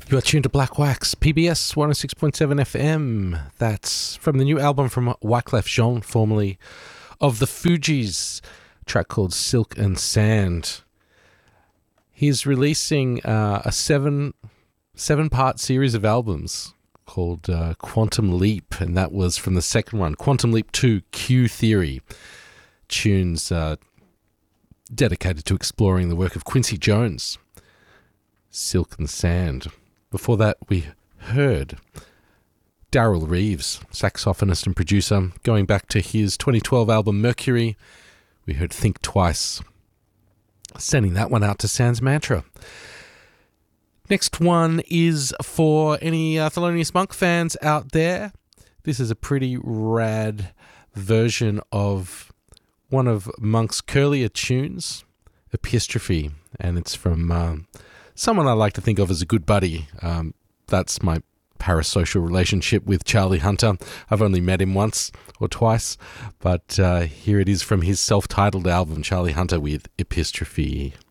You are tuned to Black Wax, PBS 106.7 FM. That's from the new album from Wyclef Jean, formerly of the Fugees, a track called Silk and Sand. He's releasing a seven-part series of albums called Quantum Leap, and that was from the second one, Quantum Leap 2, Q Theory. Tunes dedicated to exploring the work of Quincy Jones. Silk and Sand. Before that, we heard Darryl Reeves, saxophonist and producer, going back to his 2012 album Mercury. We heard Think Twice. Sending that one out to Sans Mantra. Next one is for any Thelonious Monk fans out there. This is a pretty rad version of one of Monk's curlier tunes, Epistrophe, and it's from someone I like to think of as a good buddy. That's my parasocial relationship with Charlie Hunter. I've only met him once or twice, but here it is from his self-titled album, Charlie Hunter with Epistrophe.